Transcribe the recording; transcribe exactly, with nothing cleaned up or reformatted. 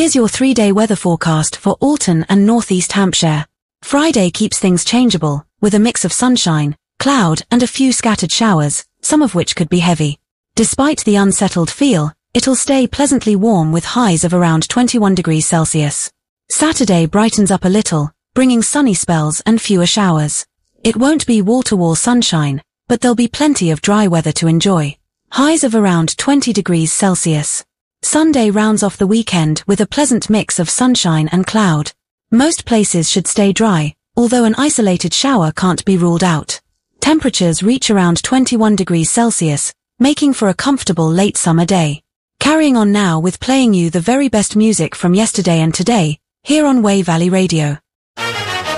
Here's your three-day weather forecast for Alton and Northeast Hampshire. Friday keeps things changeable, with a mix of sunshine, cloud and a few scattered showers, some of which could be heavy. Despite the unsettled feel, it'll stay pleasantly warm with highs of around twenty-one degrees Celsius. Saturday brightens up a little, bringing sunny spells and fewer showers. It won't be wall-to-wall sunshine, but there'll be plenty of dry weather to enjoy. Highs of around twenty degrees Celsius. Sunday rounds off the weekend with a pleasant mix of sunshine and cloud. Most places should stay dry, although an isolated shower can't be ruled out. Temperatures reach around twenty-one degrees Celsius, making for a comfortable late summer day. Carrying on now with playing you the very best music from yesterday and today, here on Wey Valley Radio.